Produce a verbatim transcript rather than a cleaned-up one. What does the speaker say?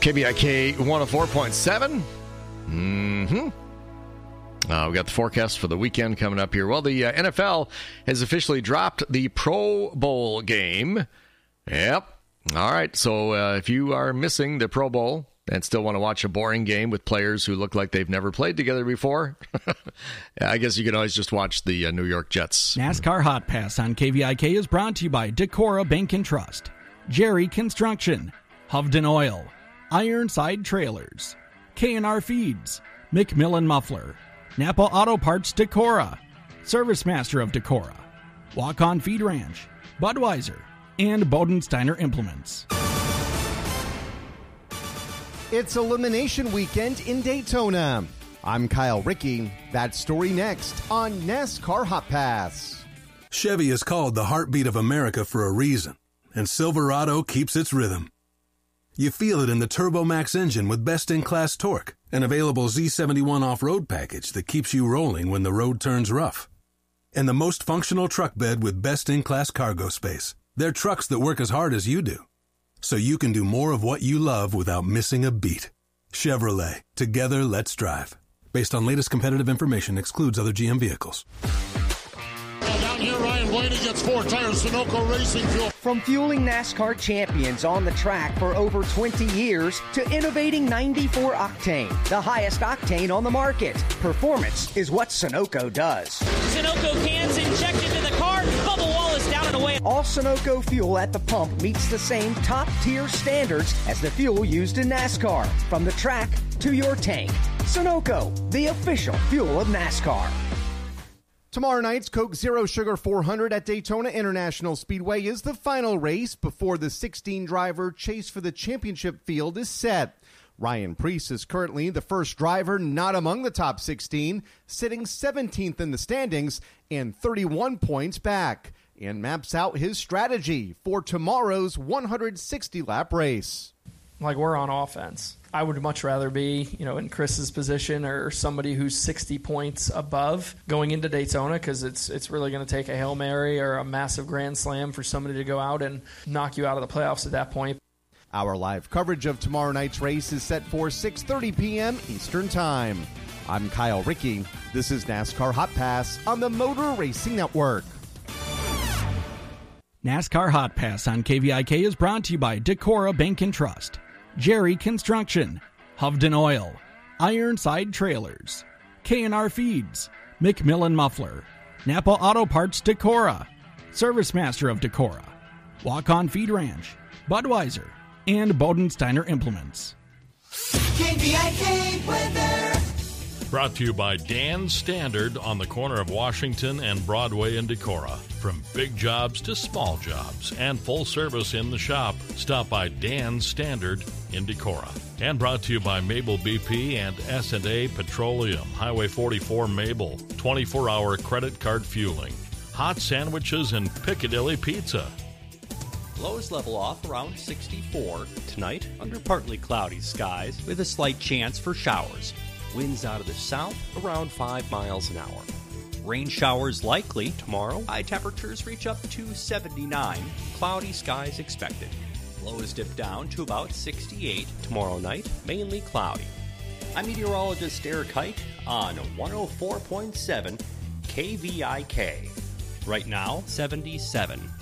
K V I K one oh four point seven. Mm-hmm. Uh, we got the forecast for the weekend coming up here. Well, the uh, N F L has officially dropped the Pro Bowl game. Yep. All right. So uh, if you are missing the Pro Bowl and still want to watch a boring game with players who look like they've never played together before, I guess you can always just watch the uh, New York Jets. NASCAR Hot Pass on K V I K is brought to you by Decorah Bank and Trust, Jerry Construction, Hovden Oil, Ironside Trailers, K and R Feeds, McMillan Muffler, Napa Auto Parts Decorah, Service Master of Decorah, Walk On Feed Ranch, Budweiser, and Bodensteiner Implements. It's Elimination Weekend in Daytona. I'm Kyle Rickey. That story next on NASCAR Hot Pass. Chevy is called the heartbeat of America for a reason, and Silverado keeps its rhythm. You feel it in the TurboMax engine with best-in-class torque and available Z seventy-one off-road package that keeps you rolling when the road turns rough. And the most functional truck bed with best-in-class cargo space. They're trucks that work as hard as you do, so you can do more of what you love without missing a beat. Chevrolet. Together, let's drive. Based on latest competitive information, excludes other G M vehicles. Down here, Ryan Blaney gets four tires, Sunoco Racing Fuel. From fueling NASCAR champions on the track for over twenty years to innovating ninety-four octane, the highest octane on the market. Performance is what Sunoco does. Sunoco cans injected into the car, bubble wall is down and away. All Sunoco fuel at the pump meets the same top-tier standards as the fuel used in NASCAR. From the track to your tank. Sunoco, the official fuel of NASCAR. Tomorrow night's Coke Zero Sugar four hundred at Daytona International Speedway is the final race before the sixteen-driver chase for the championship field is set. Ryan Preece is currently the first driver not among the top sixteen, sitting seventeenth in the standings and thirty-one points back, and maps out his strategy for tomorrow's one hundred sixty lap race. Like, we're on offense. I would much rather be, you know, in Chris's position or somebody who's sixty points above going into Daytona, because it's it's really going to take a Hail Mary or a massive grand slam for somebody to go out and knock you out of the playoffs at that point. Our live coverage of tomorrow night's race is set for six thirty p.m. Eastern Time. I'm Kyle Rickey. This is NASCAR Hot Pass on the Motor Racing Network. NASCAR Hot Pass on K V I K is brought to you by Decorah Bank and Trust, Jerry Construction, Hovden Oil, Ironside Trailers, K and R Feeds, McMillan Muffler, Napa Auto Parts Decorah, Service Master of Decorah, Walk On Feed Ranch, Budweiser, and Bodensteiner Implements. K V I K weather. Brought to you by Dan's Standard on the corner of Washington and Broadway in Decorah. From big jobs to small jobs and full service in the shop, stop by Dan's Standard in Decorah. And brought to you by Mabel B P and S and A Petroleum, Highway forty-four Mabel, twenty-four hour credit card fueling, hot sandwiches, and Piccadilly Pizza. Lows level off around sixty-four. Tonight, under partly cloudy skies with a slight chance for showers. Winds out of the south around five miles an hour. Rain showers likely tomorrow. High temperatures reach up to seventy-nine. Cloudy skies expected. Lows dip down to about sixty-eight. Tomorrow night, mainly cloudy. I'm meteorologist Eric Hite on one oh four point seven K V I K. Right now, seventy-seven.